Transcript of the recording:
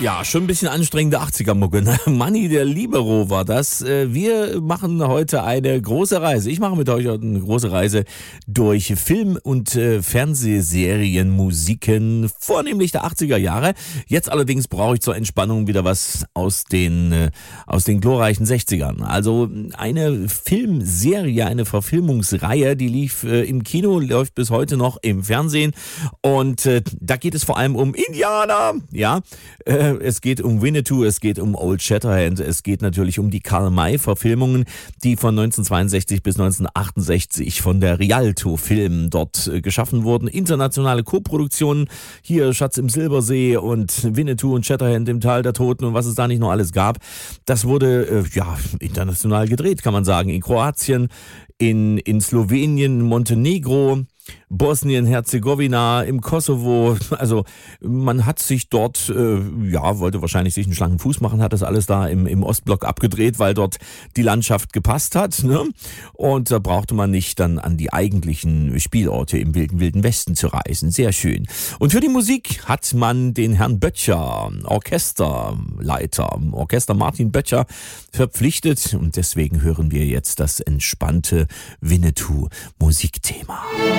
Ja, schon ein bisschen anstrengende 80er-Mucke. Ne? Manni, der Libero war das. Wir machen heute eine große Reise. Ich mache mit euch heute eine große Reise durch Film- und Fernsehserien, Musiken, vornehmlich der 80er Jahre. Jetzt allerdings brauche ich zur Entspannung wieder was aus den glorreichen 60ern. Also eine Filmserie, eine Verfilmungsreihe, die lief im Kino, läuft bis heute noch im Fernsehen. Und da geht es vor allem um Indianer, ja. Es geht um Winnetou, es geht um Old Shatterhand, es geht natürlich um die Karl-May-Verfilmungen, die von 1962 bis 1968 von der Rialto Film dort geschaffen wurden. Internationale Koproduktionen, hier Schatz im Silbersee und Winnetou und Shatterhand im Tal der Toten und was es da nicht noch alles gab. Das wurde international gedreht, kann man sagen, in Kroatien, in Slowenien, Montenegro, Bosnien-Herzegowina, im Kosovo. Also man hat sich dort, wollte wahrscheinlich sich einen schlanken Fuß machen, hat das alles da im Ostblock abgedreht, weil dort die Landschaft gepasst hat. Ne? Und da brauchte man nicht dann an die eigentlichen Spielorte im wilden Westen zu reisen. Sehr schön. Und für die Musik hat man den Herrn Böttcher, Orchesterleiter, Orchester Martin Böttcher, verpflichtet. Und deswegen hören wir jetzt das entspannte Winnetou-Musikthema.